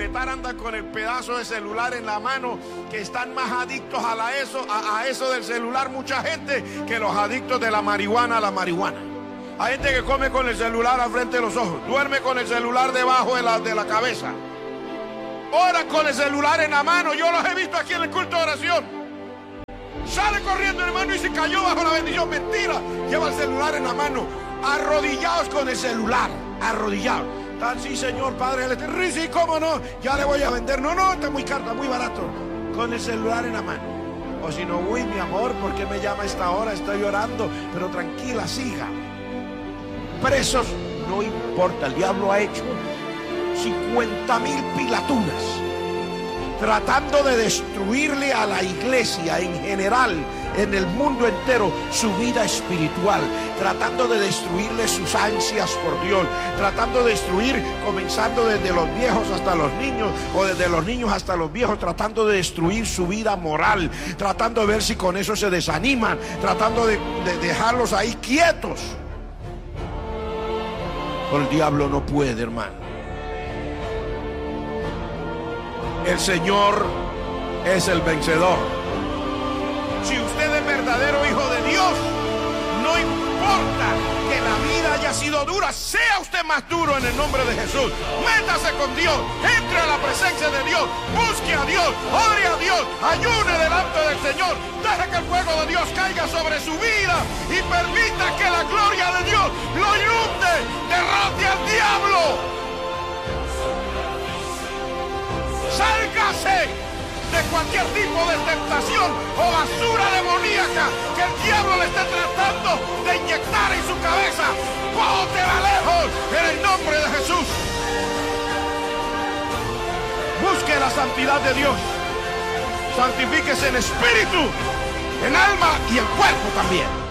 respetar andan con el pedazo de celular en la mano, que están más adictos a eso del celular mucha gente que los adictos de la marihuana a la marihuana. Hay gente que come con el celular al frente de los ojos, duerme con el celular debajo de la cabeza, ora con el celular en la mano. Yo los he visto aquí en el culto de oración. Sale corriendo, hermano, y se cayó bajo la bendición. Mentira, lleva el celular en la mano, arrodillados con el celular, arrodillados. Tal, sí, Señor, Padre, sí, cómo no, ya le voy a vender. No, está muy caro, está muy barato. Con el celular en la mano. O si no, uy, mi amor, ¿por qué me llama a esta hora? Estoy llorando. Pero tranquila, siga. Presos, no importa, el diablo ha hecho 50,000 pilaturas tratando de destruirle a la iglesia en general, en el mundo entero, su vida espiritual, tratando de destruirle sus ansias por Dios, tratando de destruir, comenzando desde los viejos hasta los niños, o desde los niños hasta los viejos, tratando de destruir su vida moral, tratando de ver si con eso se desaniman, tratando de dejarlos ahí quietos. Pero el diablo no puede, hermano. El Señor es el vencedor. Si usted es verdadero hijo de Dios, no importa que la vida haya sido dura, sea usted más duro en el nombre de Jesús. Métase con Dios, entre a la presencia de Dios, busque a Dios, ore a Dios, ayune delante del Señor, deje que el fuego de Dios caiga sobre su vida y permita que la gloria de Dios lo inunde, derrote al diablo. Sálgase de cualquier tipo de tentación o basura demoníaca que el diablo le esté tratando de inyectar en su cabeza. ¡Bótela lejos en el nombre de Jesús! Busque la santidad de Dios. Santifíquese en espíritu, en alma y en cuerpo también.